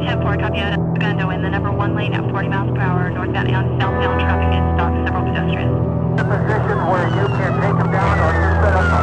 10-4, copy out Segundo in the number 1 lane at 40 miles per hour, northbound and southbound traffic is stopped, several pedestrians. The position where you can take them down or you're set up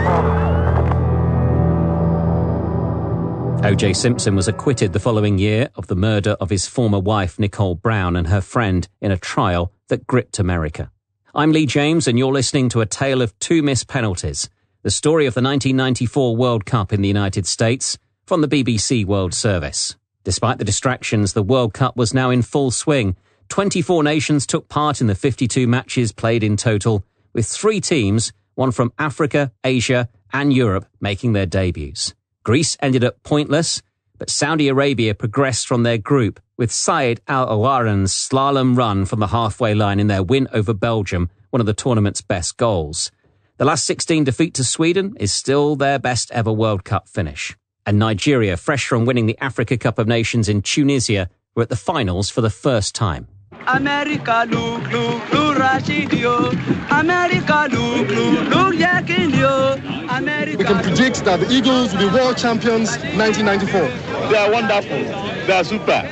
on O.J. Simpson was acquitted the following year of the murder of his former wife, Nicole Brown, and her friend in a trial that gripped America. I'm Lee James, and you're listening to A Tale of Two Missed Penalties, the story of the 1994 World Cup in the United States from the BBC World Service. Despite the distractions, the World Cup was now in full swing. 24 nations took part in the 52 matches played in total, with 3 teams, one from Africa, Asia and Europe, making their debuts. Greece ended up pointless, but Saudi Arabia progressed from their group, with Saeed Al Awaran's slalom run from the halfway line in their win over Belgium, one of the tournament's best goals. The last 16 defeat to Sweden is still their best ever World Cup finish. And Nigeria, fresh from winning the Africa Cup of Nations in Tunisia, were at the finals for the first time. America, look, Rashidio. America, look, Yakinio. America. We can predict that the Eagles will be world champions 1994. They are wonderful. They are super.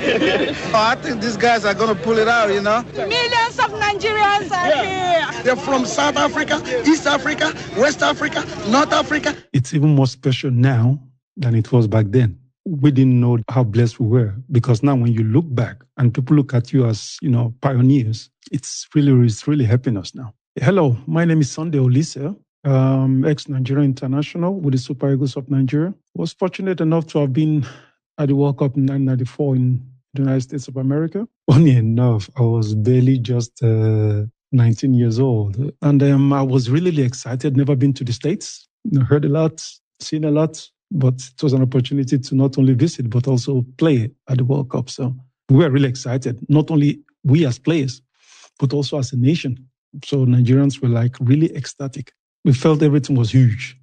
I think these guys are going to pull it out, you know. Millions of Nigerians are here. They're from South Africa, East Africa, West Africa, North Africa. It's even more special now than it was back then. We didn't know how blessed we were, because now when you look back and people look at you as, pioneers, it's really helping us now. Hello, my name is Sunday Olise, ex-Nigerian international with the Super Eagles of Nigeria. I was fortunate enough to have been at the World Cup in 1994 in the United States of America. Funny enough, I was barely just 19 years old. And I was really excited, never been to the States, heard a lot, seen a lot. But it was an opportunity to not only visit, but also play at the World Cup. So we were really excited, not only we as players, but also as a nation. So Nigerians were really ecstatic. We felt everything was huge.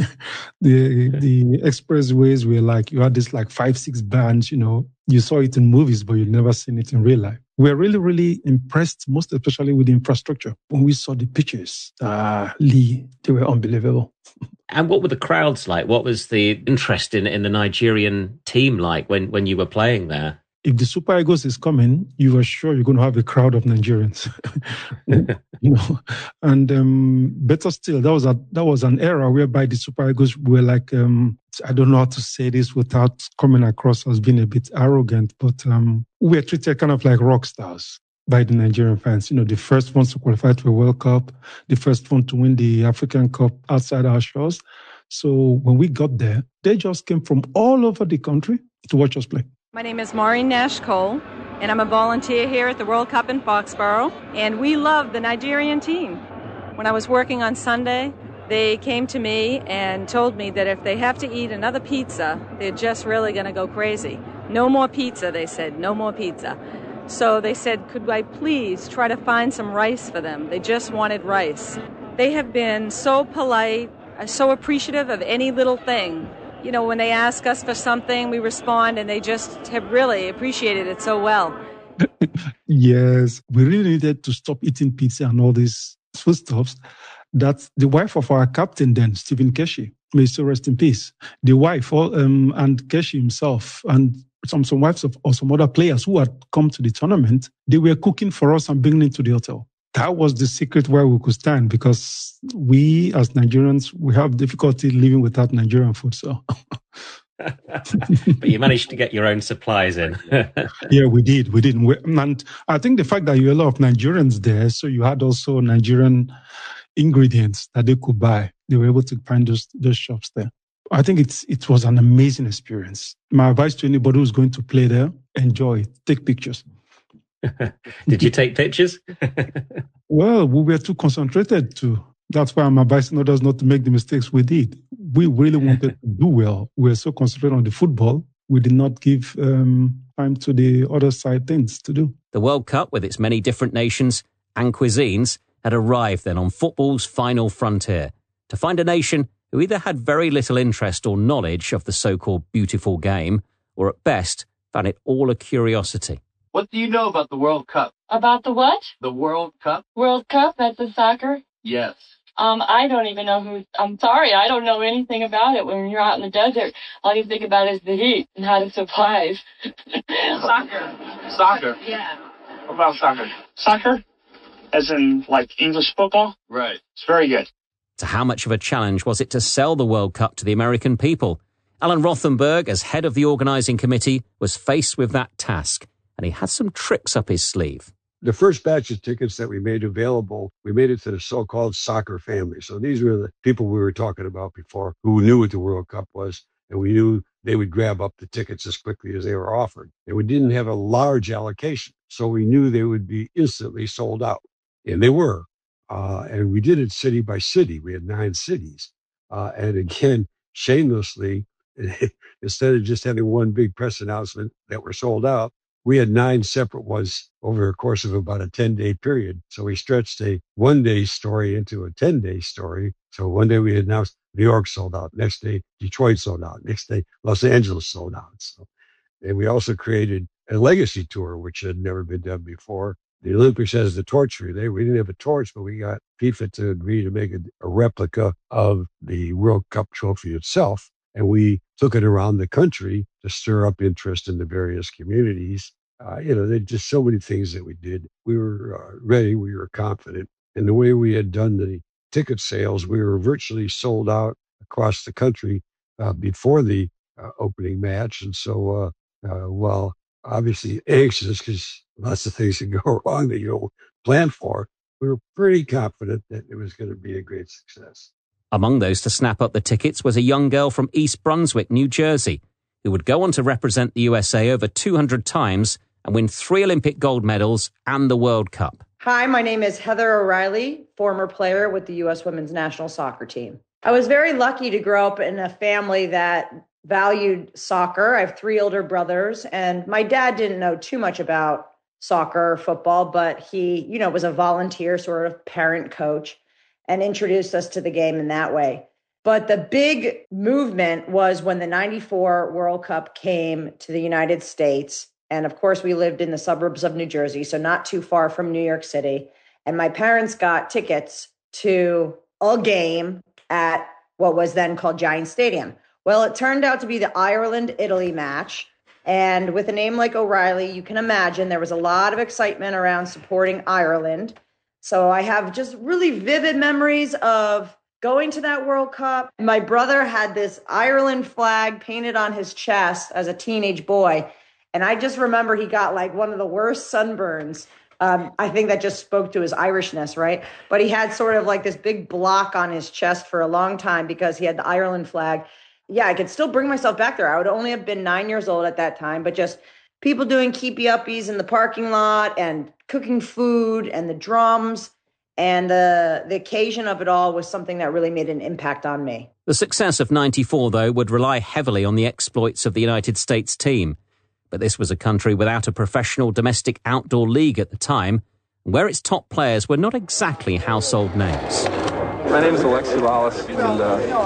the expressways were you had this 5-6 bands, you saw it in movies, but you'd never seen it in real life. We were really impressed, most especially with the infrastructure. When we saw the pictures, Lee, they were unbelievable. And what were the crowds like? What was the interest in the Nigerian team like when you were playing there? If the Super Eagles is coming, you are sure you're going to have a crowd of Nigerians. And better still, that was an era whereby the Super Eagles were I don't know how to say this without coming across as being a bit arrogant, but we were treated kind of like rock stars by the Nigerian fans. The first ones to qualify to a World Cup, the first one to win the African Cup outside our shores. So when we got there, they just came from all over the country to watch us play. My name is Maureen Nash-Cole, and I'm a volunteer here at the World Cup in Foxborough, and we love the Nigerian team. When I was working on Sunday, they came to me and told me that if they have to eat another pizza, they're just really going to go crazy. No more pizza, they said, no more pizza. So they said, could I please try to find some rice for them? They just wanted rice. They have been so polite, so appreciative of any little thing. When they ask us for something, we respond, and they just have really appreciated it so well. Yes, we really needed to stop eating pizza and all these foodstuffs. That's the wife of our captain then, Stephen Keshi. May he still rest in peace. The wife and Keshi himself and some wives of some other players who had come to the tournament, they were cooking for us and bringing it to the hotel. That was the secret where we could stand, because we as Nigerians, we have difficulty living without Nigerian food. So, but you managed to get your own supplies in. Yeah, we did. And I think the fact that you had a lot of Nigerians there, so you had also Nigerian ingredients that they could buy. They were able to find those shops there. I think it was an amazing experience. My advice to anybody who's going to play there, enjoy it. Take pictures. Did you take pictures? Well, we were too concentrated to. That's why I'm advising others not to make the mistakes we did. We really wanted to do well. We were so concentrated on the football, we did not give time to the other side things to do. The World Cup, with its many different nations and cuisines, had arrived then on football's final frontier to find a nation who either had very little interest or knowledge of the so-called beautiful game, or at best found it all a curiosity. What do you know about the World Cup? About the what? The World Cup. World Cup? That's the soccer? Yes. I don't even know I'm sorry, I don't know anything about it. When you're out in the desert, all you think about is the heat and how to survive. Soccer? Yeah. What about soccer? Soccer? As in, like, English football? Right. It's very good. So how much of a challenge was it to sell the World Cup to the American people? Alan Rothenberg, as head of the organising committee, was faced with that task, and he had some tricks up his sleeve. The first batch of tickets that we made available, we made it to the so-called soccer family. So these were the people we were talking about before who knew what the World Cup was, and we knew they would grab up the tickets as quickly as they were offered. And we didn't have a large allocation, so we knew they would be instantly sold out. And they were. And we did it city by city. We had 9 cities. And again, shamelessly, instead of just having one big press announcement that we're sold out, we had 9 separate ones over a course of about a 10-day period. So we stretched a 1-day story into a 10-day story. So one day we announced New York sold out. Next day, Detroit sold out. Next day, Los Angeles sold out. So, and we also created a legacy tour, which had never been done before. The Olympics has the torch relay. We didn't have a torch, but we got FIFA to agree to make a replica of the World Cup trophy itself. And we took it around the country to stir up interest in the various communities. There's just so many things that we did. We were ready. We were confident. And the way we had done the ticket sales, we were virtually sold out across the country before the opening match. And so, while obviously anxious because lots of things can go wrong that you don't plan for, we were pretty confident that it was going to be a great success. Among those to snap up the tickets was a young girl from East Brunswick, New Jersey, who would go on to represent the USA over 200 times and win 3 Olympic gold medals and the World Cup. Hi, my name is Heather O'Reilly, former player with the U.S. women's national soccer team. I was very lucky to grow up in a family that valued soccer. I have 3 older brothers, and my dad didn't know too much about soccer or football, but he, was a volunteer sort of parent coach and introduced us to the game in that way. But the big movement was when the 94 World Cup came to the United States. And of course, we lived in the suburbs of New Jersey, so not too far from New York City. And my parents got tickets to a game at what was then called Giant Stadium. Well, it turned out to be the Ireland-Italy match. And with a name like O'Reilly, you can imagine there was a lot of excitement around supporting Ireland. So I have just really vivid memories of going to that World Cup. My brother had this Ireland flag painted on his chest as a teenage boy. And I just remember he got like one of the worst sunburns. I think that just spoke to his Irishness, right? But he had sort of like this big block on his chest for a long time because he had the Ireland flag. Yeah, I could still bring myself back there. I would only have been 9 years old at that time, but just people doing keepy-uppies in the parking lot and cooking food and the drums. And the occasion of it all was something that really made an impact on me. The success of 94, though, would rely heavily on the exploits of the United States team. But this was a country without a professional domestic outdoor league at the time, where its top players were not exactly household names. My name is Alexi Lalas, and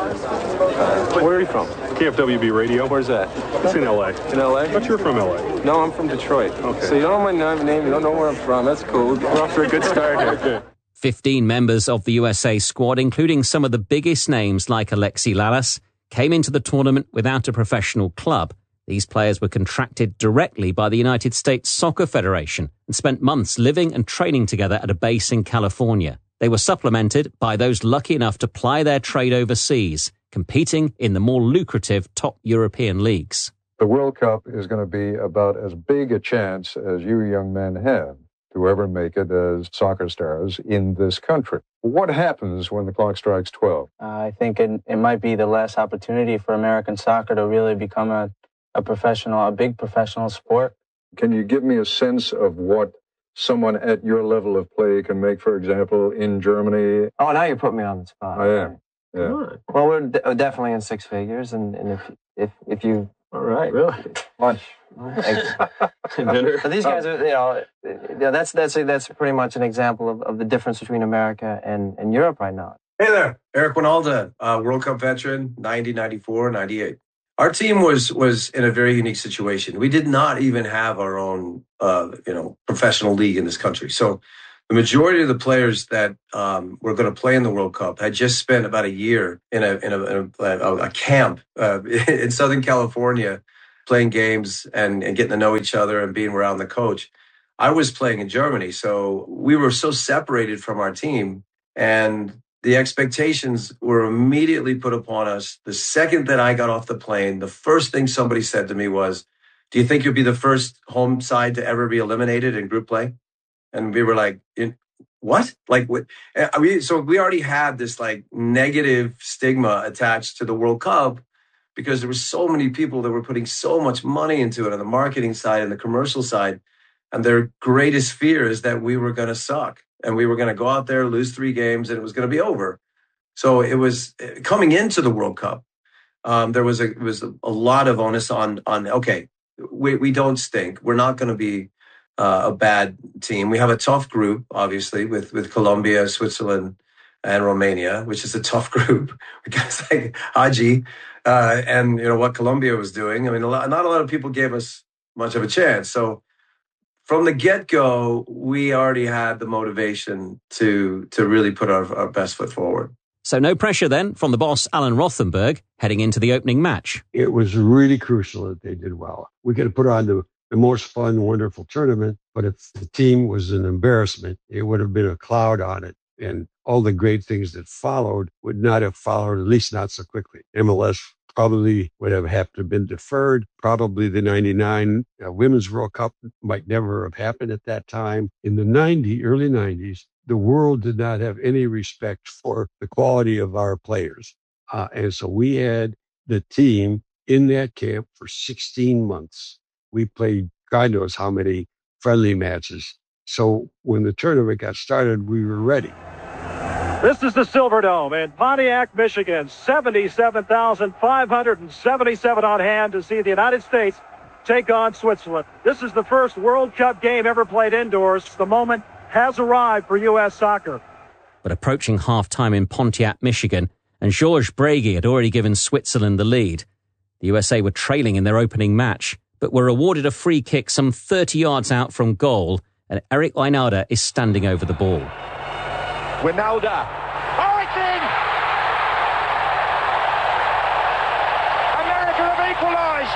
where are you from? KFWB Radio. Where's that? It's in L.A. In L.A.? But you're from L.A. No, I'm from Detroit. Okay. So you don't know my name, you don't know where I'm from. That's cool. We're off to a good start here. Okay. 15 members of the USA squad, including some of the biggest names like Alexi Lalas, came into the tournament without a professional club. These players were contracted directly by the United States Soccer Federation and spent months living and training together at a base in California. They were supplemented by those lucky enough to ply their trade overseas, competing in the more lucrative top European leagues. The World Cup is going to be about as big a chance as you young men have to ever make it as soccer stars in this country. What happens when the clock strikes 12? I think it might be the last opportunity for American soccer to really become a big professional sport. Can you give me a sense of what someone at your level of play can make, for example, in Germany? Oh, now you put me on the spot. I am. Yeah. Well, we're definitely in 6 figures, and if you all right, really lunch. Dinner. So these guys are, that's pretty much an example of the difference between America and Europe right now. Hey there, Eric Winalda, World Cup veteran, 90, 94, 98. Our team was in a very unique situation. We did not even have our own, professional league in this country. So The majority of the players that were going to play in the World Cup had just spent about a year in a camp in Southern California, playing games and getting to know each other and being around the coach. I was playing in Germany, so we were so separated from our team, and the expectations were immediately put upon us. The second that I got off the plane, the first thing somebody said to me was, "Do you think you'll be the first home side to ever be eliminated in group play?" And we were like, what? Like, what? So we already had this like negative stigma attached to the World Cup because there were so many people that were putting so much money into it on the marketing side and the commercial side. And their greatest fear is that we were going to suck and we were going to go out there, lose 3 games, and it was going to be over. So it was coming into the World Cup. There was a lot of onus on okay, we don't stink. We're not going to be a bad team. We have a tough group, obviously, with Colombia, Switzerland, and Romania, which is a tough group. Guys like Haji, and what Colombia was doing. I mean, not a lot of people gave us much of a chance. So from the get-go, we already had the motivation to really put our best foot forward. So no pressure then from the boss, Alan Rothenberg, heading into the opening match. It was really crucial that they did well. We could have put on the most fun, wonderful tournament, but if the team was an embarrassment, it would have been a cloud on it. And all the great things that followed would not have followed, at least not so quickly. MLS probably would have had to have been deferred. Probably the 99 Women's World Cup might never have happened at that time. In the early 90s, the world did not have any respect for the quality of our players. And so we had the team in that camp for 16 months. We played God knows how many friendly matches. So when the tournament got started, we were ready. This is the Silverdome in Pontiac, Michigan. 77,577 on hand to see the United States take on Switzerland. This is the first World Cup game ever played indoors. The moment has arrived for U.S. soccer. But approaching half-time in Pontiac, Michigan, and Georges Breguet had already given Switzerland the lead. The USA were trailing in their opening match, but were awarded a free kick some 30 yards out from goal, and Eric Wynalda is standing over the ball. Wynalda. Oh, it's in! America have equalised!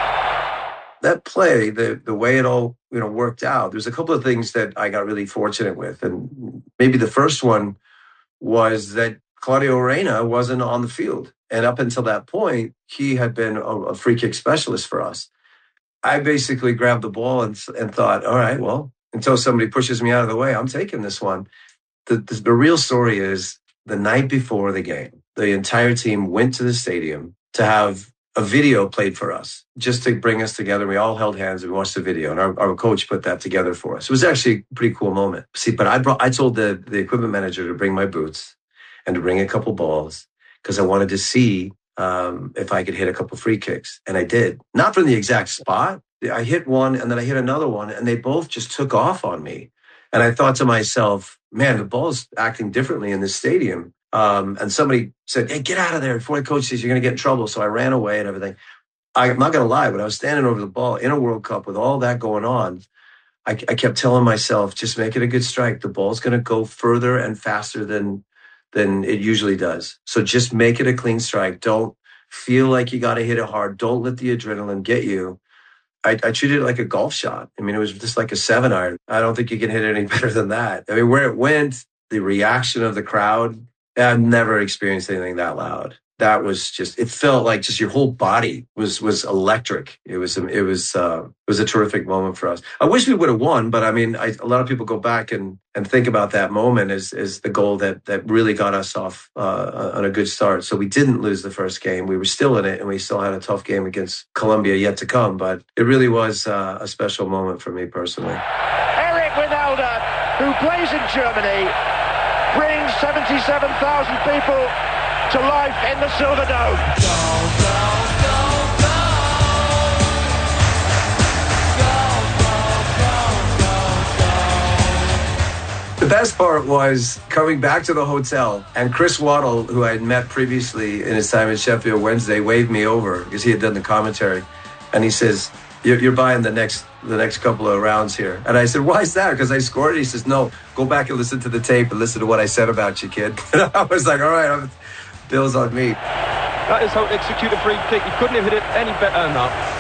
That play, the way it all worked out, there's a couple of things that I got really fortunate with. And maybe the first one was that Claudio Reyna wasn't on the field. And up until that point, he had been a free kick specialist for us. I basically grabbed the ball and thought, all right, well, until somebody pushes me out of the way, I'm taking this one. The real story is the night before the game, the entire team went to the stadium to have a video played for us, just to bring us together. We all held hands and we watched the video, and our coach put that together for us. It was actually a pretty cool moment. See, but I told the equipment manager to bring my boots and to bring a couple balls because I wanted to see if I could hit a couple free kicks. And I did. Not from the exact spot. I hit one and then I hit another one, and they both just took off on me. And I thought to myself, man, the ball's acting differently in this stadium. And somebody said, hey, get out of there before the coach says you're going to get in trouble. So I ran away and everything. I'm not going to lie, but I was standing over the ball in a World Cup with all that going on. I kept telling myself, just make it a good strike. The ball's going to go further and faster than it usually does. So just make it a clean strike. Don't feel like you got to hit it hard. Don't let the adrenaline get you. I treated it like a golf shot. I mean, it was just like a 7-iron. I don't think you can hit it any better than that. I mean, where it went, the reaction of the crowd, I've never experienced anything that loud. That was just, it felt like just your whole body was electric. It was a terrific moment for us. I wish we would have won, but I mean, a lot of people go back and think about that moment as the goal that really got us off on a good start. So we didn't lose the first game. We were still in it, and we still had a tough game against Colombia yet to come. But it really was a special moment for me personally. Eric Wynalda, who plays in Germany, brings 77,000 people to life in the Silverdome. The best part was coming back to the hotel, and Chris Waddle, who I had met previously in his time in Sheffield Wednesday, waved me over because he had done the commentary. And he says, you're buying the next couple of rounds here. And I said, why is that? Because I scored? He says, no, go back and listen to the tape and listen to what I said about you, kid. And I was like, all right, Bill's on me. That is how to execute a free kick. He couldn't have hit it any better than that.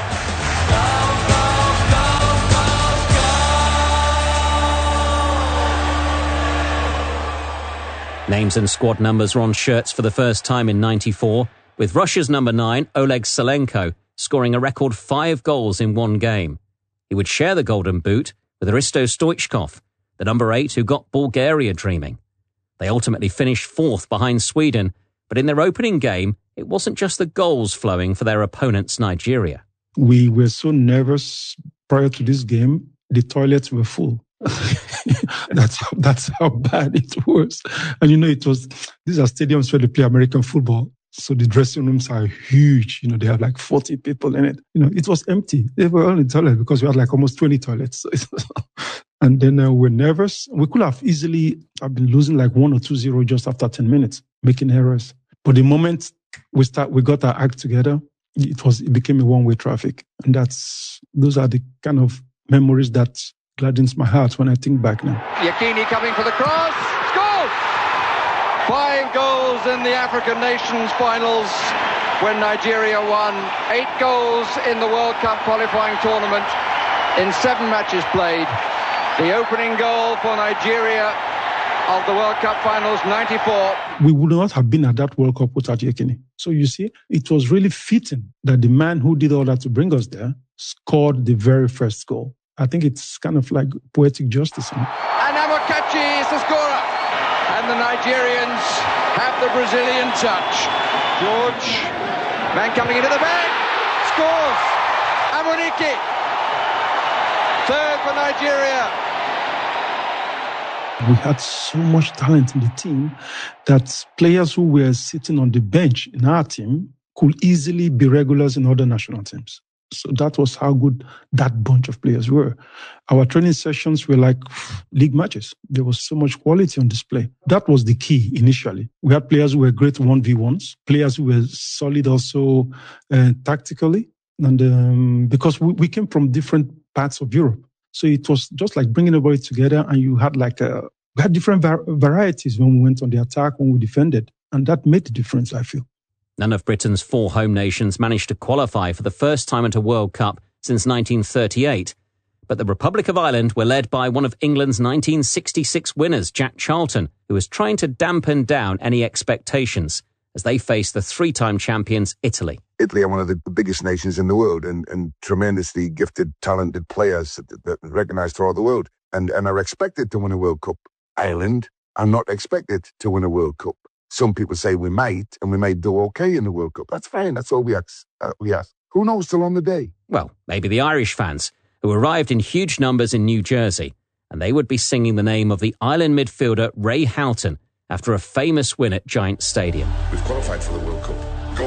Names and squad numbers were on shirts for the first time in '94, with Russia's number 9, Oleg Salenko, scoring a record 5 goals in one game. He would share the Golden Boot with Hristo Stoichkov, the number 8 who got Bulgaria dreaming. They ultimately finished 4th behind Sweden, but in their opening game, it wasn't just the goals flowing for their opponents, Nigeria. We were so nervous prior to this game, the toilets were full. That's how bad it was. And these are stadiums where they play American football. So the dressing rooms are huge. They have like 40 people in it. It was empty. They were all in the toilet because we had like almost 20 toilets. And then we're nervous. We could have easily been losing like 1 or 2-0 just after 10 minutes, making errors. But the moment we got our act together, it became a one-way traffic. And those are the kind of memories that gladdens my heart when I think back now. Yekini coming for the cross. Scores! 5 goals in the African Nations finals when Nigeria won. 8 goals in the World Cup qualifying tournament in 7 matches played. The opening goal for Nigeria of the World Cup finals, 94. We would not have been at that World Cup without Yekini. So you see, it was really fitting that the man who did all that to bring us there scored the very first goal. I think it's kind of like poetic justice. And Amokachi is the scorer. And the Nigerians have the Brazilian touch. George, man coming into the bag, scores. Amunike, 3rd for Nigeria. We had so much talent in the team that players who were sitting on the bench in our team could easily be regulars in other national teams. So that was how good that bunch of players were. Our training sessions were like league matches. There was so much quality on display. That was the key initially. We had players who were great 1v1s, players who were solid also tactically. And because we came from different parts of Europe. So it was just like bringing everybody together, and you had we had different varieties when we went on the attack, when we defended. And that made the difference, I feel. None of Britain's 4 home nations managed to qualify for the first time at a World Cup since 1938. But the Republic of Ireland were led by one of England's 1966 winners, Jack Charlton, who was trying to dampen down any expectations as they faced the 3-time champions, Italy. Italy are one of the biggest nations in the world and tremendously gifted, talented players that are recognised throughout the world and are expected to win a World Cup. Ireland are not expected to win a World Cup. Some people say we might, and we might do okay in the World Cup. That's fine. That's all we ask. Who knows till on the day? Well, maybe the Irish fans, who arrived in huge numbers in New Jersey, and they would be singing the name of the Ireland midfielder Ray Houghton after a famous win at Giant Stadium. We've qualified for the World Cup.